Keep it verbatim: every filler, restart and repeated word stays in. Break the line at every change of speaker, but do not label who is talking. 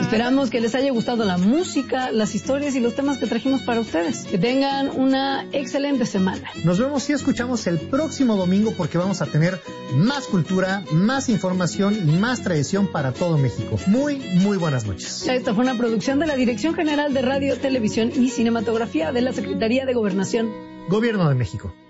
Esperamos que les haya gustado la música, las historias y los temas que trajimos para ustedes. Que tengan una excelente semana.
Nos vemos y escuchamos el próximo domingo porque vamos a tener más cultura, más información y más tradición para todo México. Muy, muy buenas noches.
Esta fue una producción de la Dirección General de Radio, Televisión y Cinematografía de la Secretaría de Gobernación.
Gobierno de México.